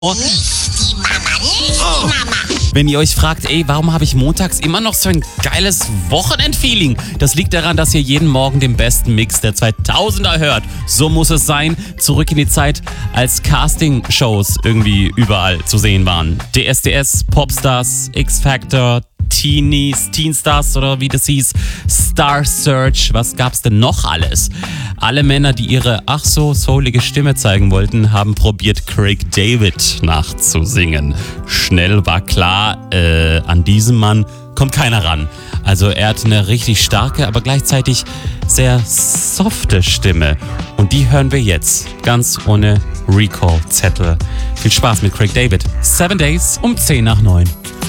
Wenn ihr euch fragt, warum habe ich montags immer noch so ein geiles Wochenendfeeling? Das liegt daran, dass ihr jeden Morgen den besten Mix der 2000er hört. So muss es sein. Zurück in die Zeit, als Casting-Shows irgendwie überall zu sehen waren. DSDS, Popstars, X-Factor, Teenstars oder wie das hieß, Star Search, was gab's denn noch alles? Alle Männer, die ihre ach so soulige Stimme zeigen wollten, haben probiert, Craig David nachzusingen. Schnell war klar, an diesem Mann kommt keiner ran. Also er hat eine richtig starke, aber gleichzeitig sehr softe Stimme. Und die hören wir jetzt, ganz ohne Recall-Zettel. Viel Spaß mit Craig David. 7 Days um 10 nach 9.